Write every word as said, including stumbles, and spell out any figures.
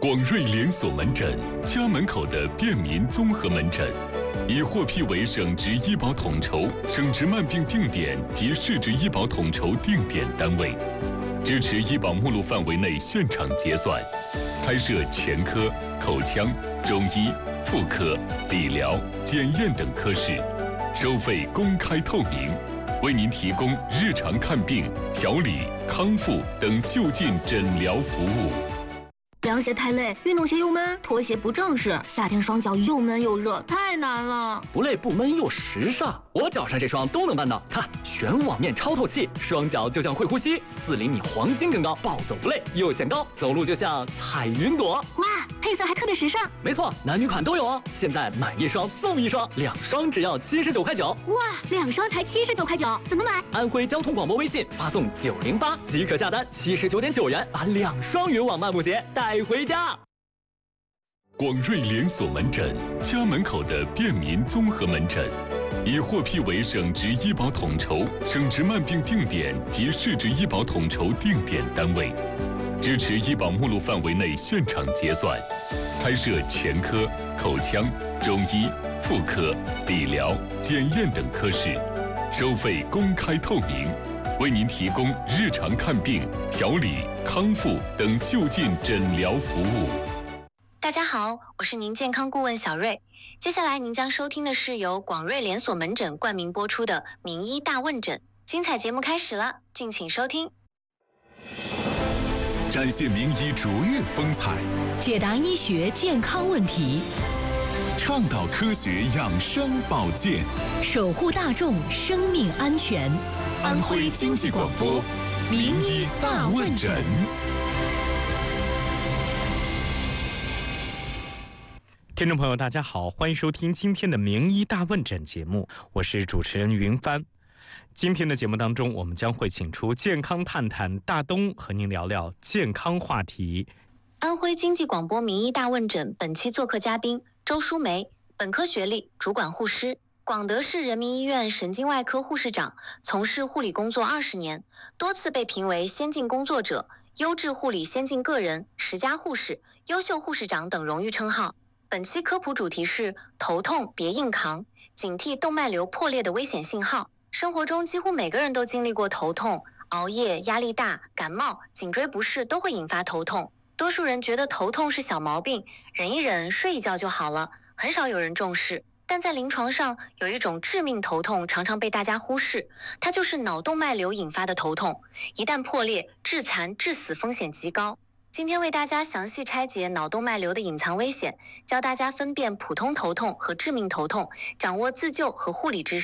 广瑞连锁门诊，家门口的便民综合门诊，已获批为省直医保统筹、省直慢病定点及市直医保统筹定点单位，支持医保目录范围内现场结算，开设全科、口腔、中医、妇科、理疗、检验等科室，收费公开透明，为您提供日常看病、调理、康复等就近诊疗服务。 凉鞋太累，运动鞋又闷，拖鞋不正式，夏天双脚又闷又热，太难了。 不累不闷又时尚，我脚上这双都能办到。看，全网面超透气，双脚就像会呼吸，四厘米黄金更高，暴走不累，又显高，走路就像踩云朵。 哇，配色还特别时尚。 没错，男女款都有哦。现在买一双送一双，两双只要七十九块九。 哇，两双才七十九块九，怎么买？ 安徽交通广播微信发送九零八即可下单，七十九点九元把两双云网漫步鞋带回家。 广瑞连锁门诊，家门口的便民综合门诊，已获批为省直医保统筹、省直慢病定点及市直医保统筹定点单位，支持医保目录范围内现场结算，开设全科、口腔、中医、妇科、理疗、检验等科室，收费公开透明，为您提供日常看病、调理、康复等就近诊疗服务。 大家好，我是您健康顾问小瑞。接下来您将收听的是由广瑞连锁门诊冠名播出的《名医大问诊》，精彩节目开始了，敬请收听。 展现名医卓越风采， 解答医学健康问题， 倡导科学养生保健， 守护大众生命安全。 安徽经济广播《名医大问诊》。 听众朋友大家好，欢迎收听今天的名医大问诊节目，我是主持人云帆。今天的节目当中，我们将会请出健康探探大东和您聊聊健康话题。 安徽经济广播名医大问诊本期做客嘉宾周淑梅，本科学历，主管护师，广德市人民医院神经外科护士长，从事护理工作二十年，多次被评为先进工作者、优质护理先进个人、十佳护士、优秀护士长等荣誉称号。本期科普主题是头痛别硬扛，警惕动脉瘤破裂的危险信号。生活中几乎每个人都经历过头痛，熬夜、压力大、感冒、颈椎不适都会引发头痛。多数人觉得头痛是小毛病，忍一忍，睡一觉就好了，很少有人重视。但在临床上，有一种致命头痛常常被大家忽视，它就是脑动脉瘤引发的头痛，一旦破裂，致残致死风险极高。今天为大家详细拆解脑动脉瘤的隐藏危险，教大家分辨普通头痛和致命头痛，掌握自救和护理知识。